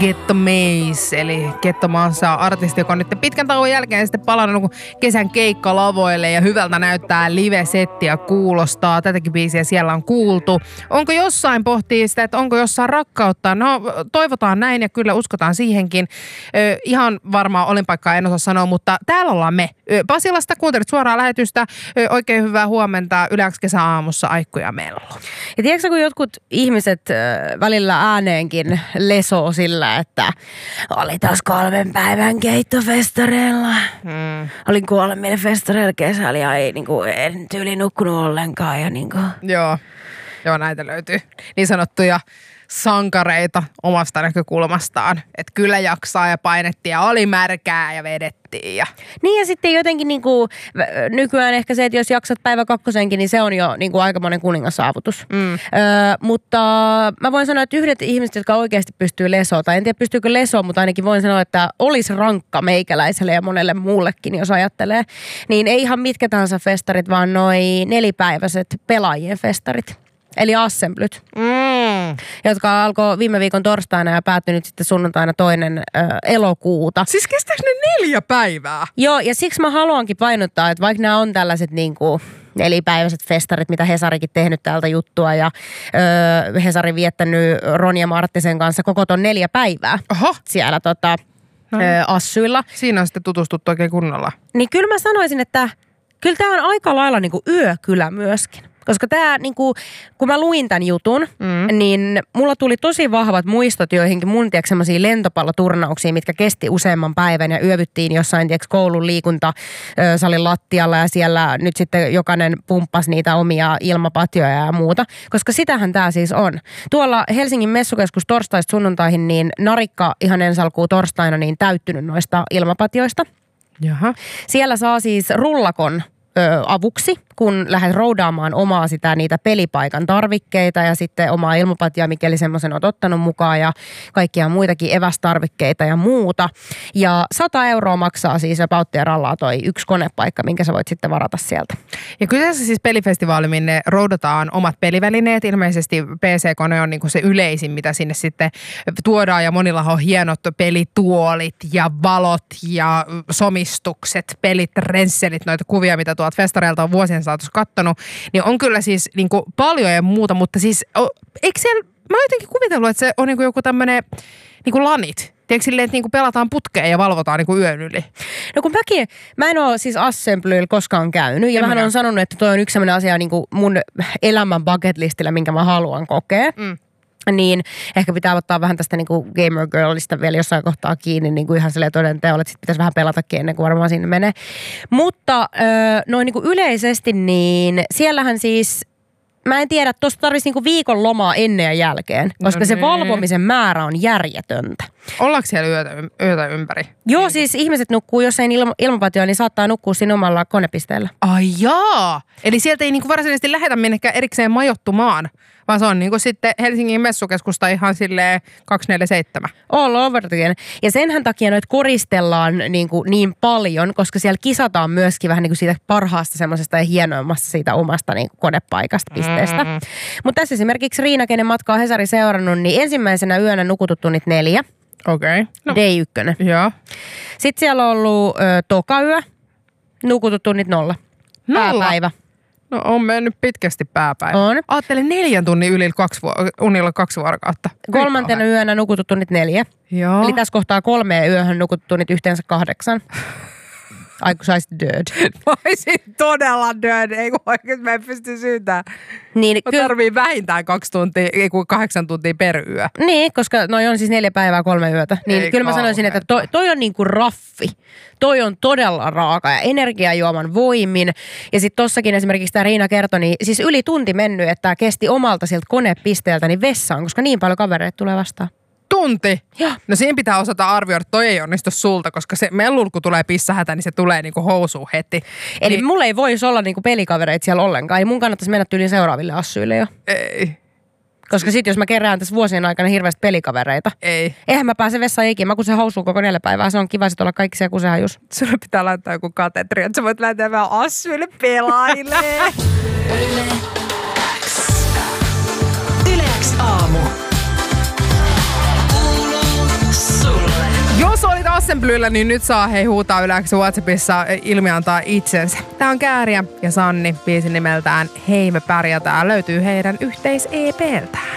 Getto Maze, eli Getto Maassa artisti, joka on nyt pitkän tauon jälkeen sitten palannut kesän keikkalavoille ja hyvältä näyttää live-settiä kuulostaa. Tätäkin biisiä siellä on kuultu. Onko jossain pohtii sitä, että onko jossain rakkautta? No toivotaan näin ja kyllä uskotaan siihenkin. Ihan varmaan olinpaikkaa en osaa sanoa, mutta täällä ollaan me. Pasilasta kuuntelit suoraa lähetystä. Oikein hyvää huomenta Yle X kesäaamussa Aikku ja Mellu. Ja tiedätkö, kun jotkut ihmiset välillä ääneenkin lesoo sillä, että oli taas 3 päivän keittofestareilla. Olin 3 festareilla kesällä ja ei, en tyyli nukkunut ollenkaan. Ja Joo, näitä löytyy niin sanottuja sankareita omasta näkökulmastaan. Että kyllä jaksaa ja painettiin ja oli märkää ja vedettiin. Niin ja sitten jotenkin nykyään ehkä se, että jos jaksat päivä 2, niin se on jo aikamoinen kuningassaavutus. Mutta mä voin sanoa, että yhdet ihmiset, jotka oikeasti pystyy lesoa, tai en tiedä pystyykö lesoa, mutta ainakin voin sanoa, että olisi rankka meikäläiselle ja monelle muullekin, jos ajattelee. Niin ei ihan mitkä tahansa festarit, vaan noi 4-päiväiset pelaajien festarit. Eli assemblyt, jotka alkoi viime viikon torstaina ja päättyi nyt sitten sunnuntaina 2. elokuuta. Siis kestääkö ne 4 päivää? Joo, ja siksi mä haluankin painottaa, että vaikka nämä on tällaiset 4-päiväiset festarit, mitä Hesarikin tehnyt täältä juttua ja Hesari viettänyt Ronja Marttisen kanssa koko ton 4 päivää siellä Assyilla. Siinä on sitten tutustuttu oikein kunnolla. Niin kyllä mä sanoisin, että kyllä tää on aika lailla yökylä myöskin. Koska tämä, kun mä luin tämän jutun, niin mulla tuli tosi vahvat muistot joihinkin mun semmoisia lentopalloturnauksia, mitkä kesti useamman päivän ja yövyttiin jossain koulun liikuntasalin lattialla ja siellä nyt sitten jokainen pumppasi niitä omia ilmapatjoja ja muuta. Koska sitähän tämä siis on. Tuolla Helsingin messukeskus torstaista sunnuntaihin, niin narikka ihan ensi alkuun torstaina niin täyttynyt noista ilmapatjoista. Jaha. Siellä saa siis rullakon avuksi, kun lähdet roudaamaan omaa niitä pelipaikan tarvikkeita ja sitten omaa ilmapatjaa, mikäli semmoisen olet ottanut mukaan ja kaikkia muitakin evästarvikkeita ja muuta. Ja 100 € maksaa siis about ja rallaa toi yksi konepaikka, minkä sä voit sitten varata sieltä. Ja kyseessä siis pelifestivaali, minne roudataan omat pelivälineet. Ilmeisesti PC-kone on se yleisin, mitä sinne sitten tuodaan ja monilla on hienot pelituolit ja valot ja somistukset, pelit, rensselit, noita kuvia, mitä tuolta festareilta on vuosien saatossa kattonut, niin on kyllä siis paljon ja muuta, mutta siis eikö siellä, mä oon jotenkin kuvitellut, että se on joku tämmönen lanit. Tiedätkö silleen, että pelataan putkeen ja valvotaan yön yli? No kun mä en ole siis assemblyillä koskaan käynyt ja vähän on sanonut, että toi on yksi sellainen asia mun elämän bucket listillä, minkä mä haluan kokea. Niin ehkä pitää ottaa vähän tästä Gamer Girlista vielä jossain kohtaa kiinni ihan silleen toden teolla, että sit pitäisi vähän pelatakin ennen kuin varmaan sinne menee. Mutta noin yleisesti niin siellähän siis, mä en tiedä, tuosta tarvitsisi viikon lomaa ennen ja jälkeen, koska se valvomisen määrä on järjetöntä. Ollaanko siellä yötä ympäri? Joo, siis ihmiset nukkuu, jos ei ilmapatjoa, niin saattaa nukkua siinä omalla konepisteellä. Ai jaa! Eli sieltä ei varsinaisesti lähetä minnekään erikseen majoittumaan, vaan se on sitten Helsingin messukeskusta ihan silleen 247. All over again. Ja senhän takia noita koristellaan niin paljon, koska siellä kisataan myöskin vähän siitä parhaasta semmoisesta ja hienoimmasta siitä omasta konepaikasta, pisteestä. Mutta tässä esimerkiksi Riina, kenen matkaa Hesari seurannut, niin ensimmäisenä yönä nukutut tunnit 4. Okei. Okay. No. Day 1. Joo. Sitten siellä on ollut toka yö, nukutut tunnit 0. Pääpäivä. No on mennyt pitkästi pääpäivä. On. Ajattelin 4 tunnin unilla 2 vuorokautta. 3. yönä nukutut tunnit 4. Joo. Eli tässä kohtaa 3 yöhön nukutut tunnit yhteensä 8. Ai kun saisit död. Mä olisin todella död, ei kun oikein mä en pysty syytämään. Niin, mä tarvii vähintään 8 tuntia per yö. Niin, koska noi on siis 4 päivää 3 yötä. Niin kyllä mä sanoisin, että toi on raffi. Toi on todella raaka ja energiajuoman voimin. Ja sitten tossakin esimerkiksi tämä Riina kertoi, niin siis yli tunti mennyt, että kesti omalta sieltä konepisteeltä niin vessaan, koska niin paljon kavereita tulee vastaan. Tunti? Joo. No siinä pitää osata arvioida, että toi ei onnistu sulta, koska se mellul, kun tulee pissähätä, niin se tulee housuun heti. Eli mulla ei voisi olla pelikavereita siellä ollenkaan. Ei mun kannattaisi mennä tyyliin seuraaville assyille jo. Ei. Koska sit jos mä kerään tässä vuosien aikana hirveästi pelikavereita. Ei. Eihän mä pääse vessaan ikinä. Mä kusen housuu koko 4 päivää. Se on kiva sit olla kaikki siellä kusehan just. Sulla pitää laittaa joku katetri, että sä voit lähteä vähän assyille pelaajille. Yle X aamu. Ensemblellä, niin nyt saa hei huutaa yleensä WhatsAppissa ilmiantaa itsensä. Tää on Kääriä ja Sanni, biisin nimeltään Hei me pärjätään, löytyy heidän yhteis-EP:ltään.